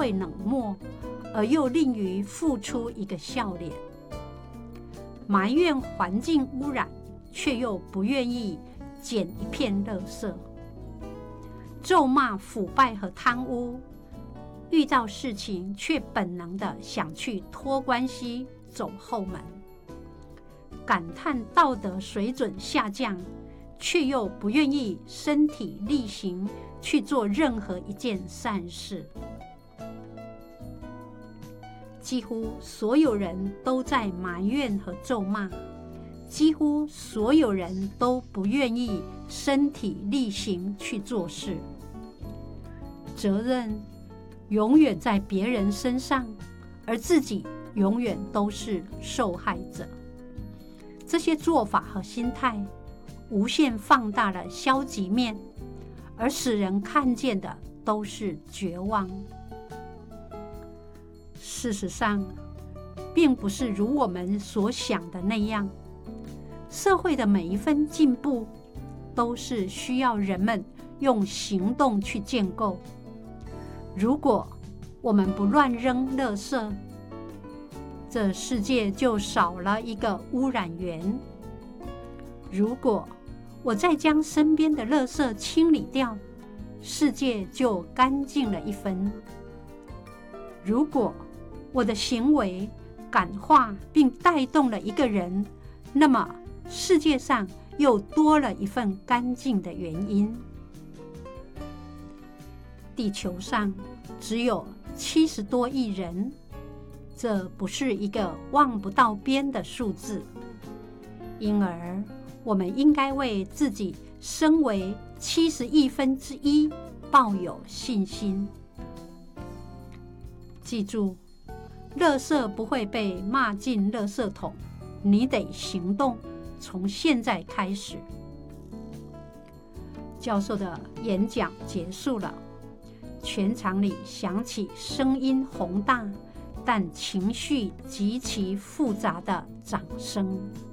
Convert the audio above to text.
会冷漠，而又吝于付出一个笑脸。埋怨环境污染，却又不愿意捡一片垃圾。咒骂腐败和贪污，遇到事情却本能的想去托关系走后门。感叹道德水准下降，却又不愿意身体力行去做任何一件善事。几乎所有人都在埋怨和咒骂，几乎所有人都不愿意身体力行去做事。责任永远在别人身上，而自己永远都是受害者。这些做法和心态无限放大了消极面，而使人看见的都是绝望。事实上，并不是如我们所想的那样。社会的每一分进步，都是需要人们用行动去建构。如果我们不乱扔垃圾，这世界就少了一个污染源。如果我再将身边的垃圾清理掉，世界就干净了一分。如果我的行为感化并带动了一个人，那么世界上又多了一份干净的原因。地球上只有70多亿人，这不是一个望不到边的数字，因而我们应该为自己身为70亿分之一抱有信心。记住，垃圾不会被骂进垃圾桶，你得行动，从现在开始。教授的演讲结束了，全场里响起声音宏大但情绪极其复杂的掌声。